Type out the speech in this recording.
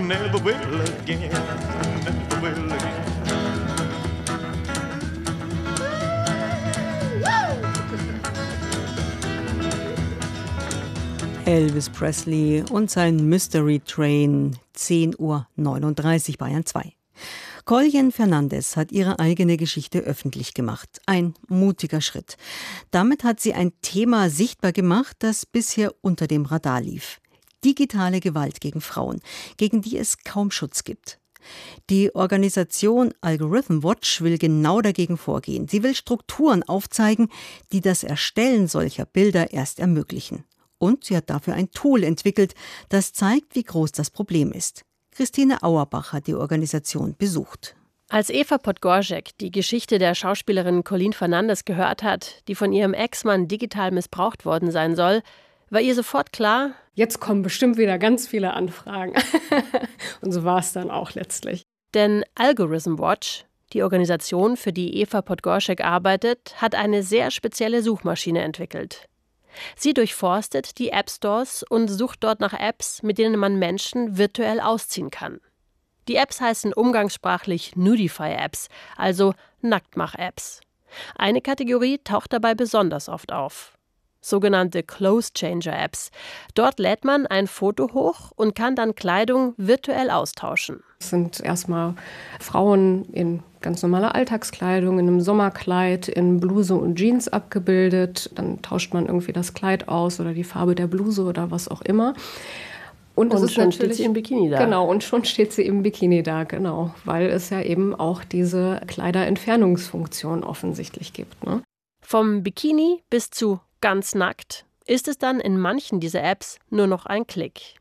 never will again, never will again. Elvis Presley und sein Mystery Train, 10:39 Uhr, Bayern 2. Colleen Fernandez hat ihre eigene Geschichte öffentlich gemacht. Ein mutiger Schritt. Damit hat sie ein Thema sichtbar gemacht, das bisher unter dem Radar lief. Digitale Gewalt gegen Frauen, gegen die es kaum Schutz gibt. Die Organisation Algorithm Watch will genau dagegen vorgehen. Sie will Strukturen aufzeigen, die das Erstellen solcher Bilder erst ermöglichen. Und sie hat dafür ein Tool entwickelt, das zeigt, wie groß das Problem ist. Christine Auerbach hat die Organisation besucht. Als Eva Podgorszek die Geschichte der Schauspielerin Colleen Fernandez gehört hat, die von ihrem Ex-Mann digital missbraucht worden sein soll, war ihr sofort klar, jetzt kommen bestimmt wieder ganz viele Anfragen. Und so war es dann auch letztlich. Denn Algorithm Watch, die Organisation, für die Eva Podgorszek arbeitet, hat eine sehr spezielle Suchmaschine entwickelt. Sie durchforstet die App-Stores und sucht dort nach Apps, mit denen man Menschen virtuell ausziehen kann. Die Apps heißen umgangssprachlich Nudify-Apps, also Nacktmach-Apps. Eine Kategorie taucht dabei besonders oft auf. Sogenannte Clothes-Changer-Apps. Dort lädt man ein Foto hoch und kann dann Kleidung virtuell austauschen. Es sind erstmal Frauen in ganz normaler Alltagskleidung, in einem Sommerkleid, in Bluse und Jeans abgebildet. Dann tauscht man irgendwie das Kleid aus oder die Farbe der Bluse oder was auch immer. Und schon steht sie im Bikini da. Genau, und schon steht sie im Bikini da, genau. Weil es ja eben auch diese Kleiderentfernungsfunktion offensichtlich gibt, ne? Vom Bikini bis zu ganz nackt ist es dann in manchen dieser Apps nur noch ein Klick.